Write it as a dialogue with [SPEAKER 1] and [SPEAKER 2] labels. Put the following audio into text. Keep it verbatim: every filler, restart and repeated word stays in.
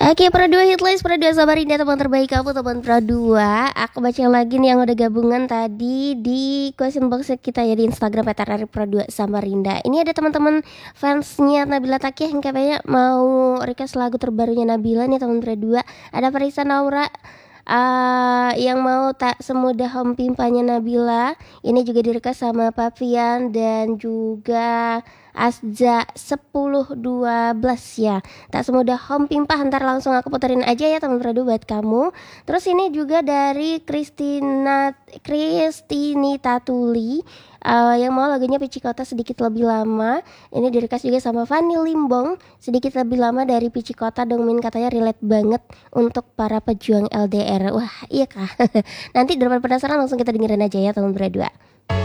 [SPEAKER 1] Oke, Pro dua Hitlist, Pro dua Samarinda, teman terbaik kamu, teman Pro dua. Aku baca lagi nih yang udah gabungan tadi di question box kita ya di Instagram Veterari Pro dua Samarinda. Ini ada teman-teman fansnya Nabila Takiyah yang kayaknya mau request lagu terbarunya Nabila nih, teman Pro dua. Ada Farisa Naura uh, yang mau tak semudah home pimpanya Nabila. Ini juga direkas sama Pavian dan juga Azza sepuluh dua belas ya. Tak semudah home pimpah, ntar langsung aku puterin aja ya teman Pradu buat kamu. Terus ini juga dari Kristina Kristini Tatuli uh, yang mau lagunya Pici Kota sedikit lebih lama. Ini direkas juga sama Fanny Limbong, sedikit lebih lama dari Pici Kota. Dongmin katanya relate banget untuk para pejuang L D R. Wah iya kah? Nanti daripada penasaran langsung kita dengerin aja ya teman Pradu.